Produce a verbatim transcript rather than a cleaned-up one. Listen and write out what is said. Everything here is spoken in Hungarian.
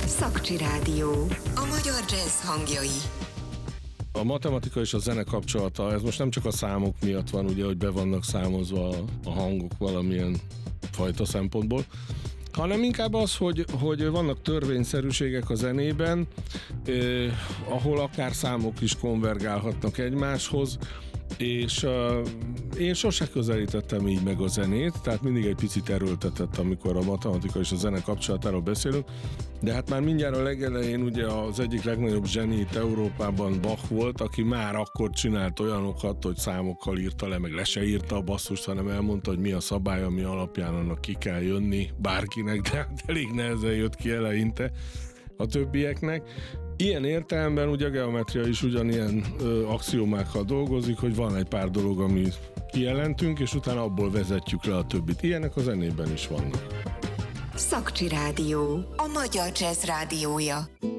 Szakcsi Rádió. A magyar jazz hangjai. A matematika és a zene kapcsolata, ez most nem csak a számok miatt van, ugye, hogy be vannak számozva a hangok valamilyen fajta szempontból, hanem inkább az, hogy, hogy vannak törvényszerűségek a zenében, eh, ahol akár számok is konvergálhatnak egymáshoz, és uh, én sose közelítettem így meg a zenét, tehát mindig egy picit erőltetett, amikor a matematika és a zene kapcsolatáról beszélünk, de hát már mindjárt a legelején ugye az egyik legnagyobb zseni itt Európában Bach volt, aki már akkor csinált olyanokat, hogy számokkal írta le, meg le se írta a basszust, hanem elmondta, hogy mi a szabály, ami alapján annak ki kell jönni bárkinek, de hát elég nehezen jött ki eleinte a többieknek. Ilyen értelemben ugye a geometria is ugyanilyen ö, axiomákkal dolgozik, hogy van egy pár dolog, amit kijelentünk, és utána abból vezetjük le a többit. Ilyenek a zenében is vannak. Szakcsi Rádió. A magyar jazz rádiója.